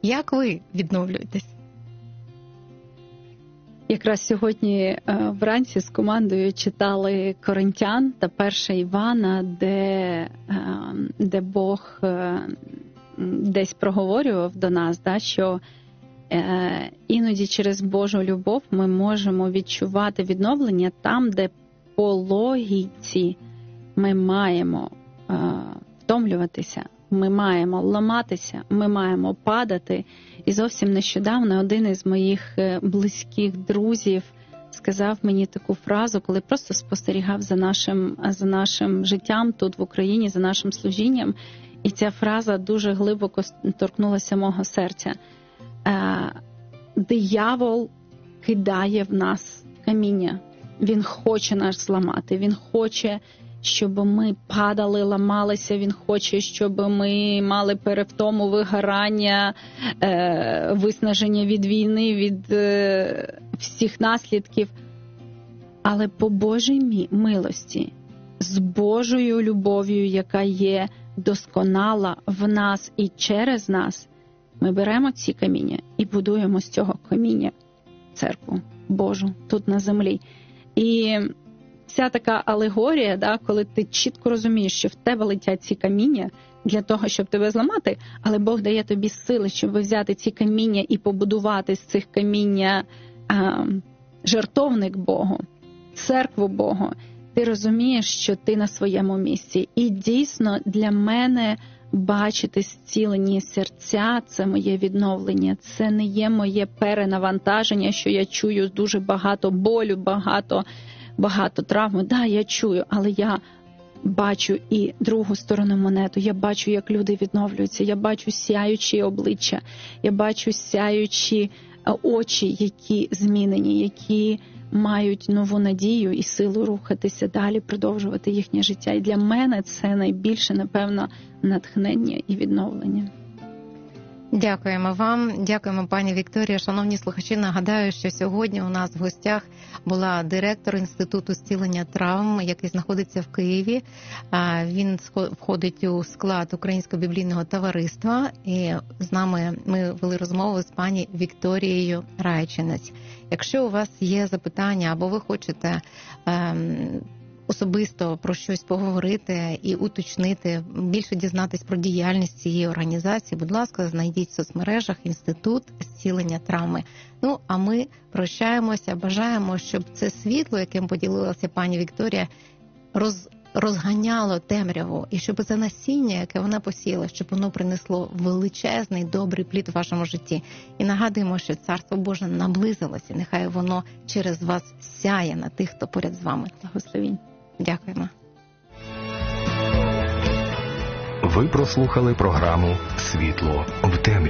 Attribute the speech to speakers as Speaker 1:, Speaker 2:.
Speaker 1: Як ви відновлюєтесь?
Speaker 2: Якраз сьогодні вранці з командою читали Коринтян та 1 Івана, де Бог десь проговорював до нас, що іноді через Божу любов ми можемо відчувати відновлення там, де по логіці ми маємо втомлюватися, ми маємо ламатися, ми маємо падати. І зовсім нещодавно один із моїх близьких друзів сказав мені таку фразу, коли просто спостерігав за нашим життям тут в Україні, за нашим служінням. І ця фраза дуже глибоко торкнулася мого серця. Диявол кидає в нас каміння. Він хоче нас зламати, він хоче, щоб ми падали, ламалися, він хоче, щоб ми мали перевтому, вигорання, виснаження від війни, від всіх наслідків. Але по Божій милості, з Божою любов'ю, яка є досконала в нас і через нас, ми беремо ці каміння і будуємо з цього каміння церкву Божу тут на землі. І ця така алегорія, коли ти чітко розумієш, що в тебе летять ці каміння для того, щоб тебе зламати, але Бог дає тобі сили, щоб взяти ці каміння і побудувати з цих каміння жертовник Богу, церкву Богу. Ти розумієш, що ти на своєму місці. І дійсно для мене бачити зцілені серця – це моє відновлення. Це не є моє перенавантаження, що я чую дуже багато болю, багато травми. Да, я чую, але я бачу і другу сторону монету. Я бачу, як люди відновлюються. Я бачу сяючі обличчя. Я бачу сяючі очі, які змінені, які мають нову надію і силу рухатися далі, продовжувати їхнє життя. І для мене це найбільше, напевно, натхнення і відновлення.
Speaker 1: Дякуємо вам, дякуємо, пані Вікторія. Шановні слухачі, нагадаю, що сьогодні у нас в гостях була директор Інституту зцілення травм, який знаходиться в Києві. Він входить у склад Українського біблійного товариства. І з нами ми вели розмову з пані Вікторією Райчинець. Якщо у вас є запитання або ви хочете особисто про щось поговорити і уточнити, більше дізнатись про діяльність цієї організації, будь ласка, знайдіть в соцмережах Інститут зцілення травми. Ну, а ми прощаємося, бажаємо, щоб це світло, яким поділилася пані Вікторія, розганяло темряву, і щоб це насіння, яке вона посіяла, щоб воно принесло величезний, добрий плід в вашому житті. І нагадуємо, що Царство Боже наблизилося, нехай воно через вас сяє на тих, хто поряд з вами. Благословінь. Дякуємо.
Speaker 3: Ви прослухали програму «Світло в темряві».